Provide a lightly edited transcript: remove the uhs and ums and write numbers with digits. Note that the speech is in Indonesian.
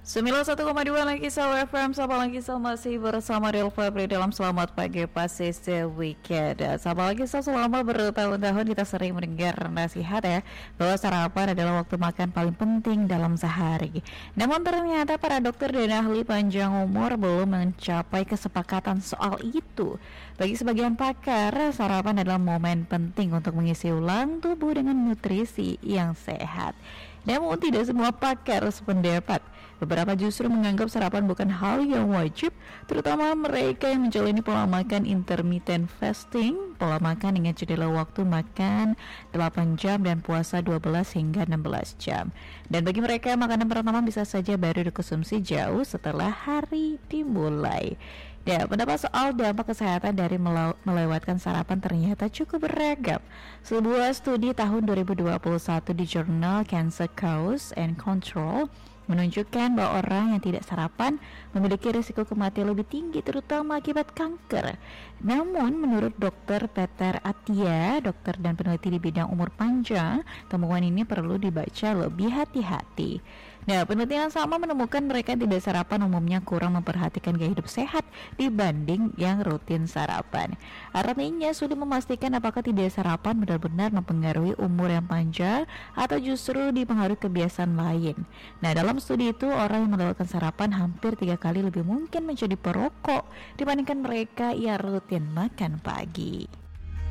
91,2 lagi Kisah FM. Sahabat lagi masih bersama Real Fabri dalam Selamat Pagi Pasisi Weekend. Sahabat lagi selama bertahun-tahun kita sering mendengar nasihat ya, bahwa sarapan adalah waktu makan paling penting dalam sehari. Namun ternyata para dokter dan ahli panjang umur belum mencapai kesepakatan soal itu. Bagi sebagian pakar, sarapan adalah momen penting untuk mengisi ulang tubuh dengan nutrisi yang sehat. Namun tidak semua pakar sependapat. Beberapa justru menganggap sarapan bukan hal yang wajib, terutama mereka yang menjalani pola makan intermittent fasting, pola makan dengan jeda waktu makan 8 jam dan puasa 12 hingga 16 jam. Dan bagi mereka, makanan pertama bisa saja baru dikonsumsi jauh setelah hari dimulai. Ya, pendapat soal dampak kesehatan dari melewatkan sarapan ternyata cukup beragam. Sebuah studi tahun 2021 di jurnal Cancer Cause and Control menunjukkan bahwa orang yang tidak sarapan memiliki risiko kematian lebih tinggi, terutama akibat kanker. Namun, menurut Dr. Peter Attia, dokter dan peneliti di bidang umur panjang, temuan ini perlu dibaca lebih hati-hati. Nah, penelitian sama menemukan mereka yang tidak sarapan umumnya kurang memperhatikan gaya hidup sehat dibanding yang rutin sarapan. Artinya, sulit memastikan apakah tidak sarapan benar-benar mempengaruhi umur yang panjang atau justru dipengaruhi kebiasaan lain. Nah, dalam studi itu, orang yang melewatkan sarapan hampir 3 kali lebih mungkin menjadi perokok dibandingkan mereka yang rutin makan pagi.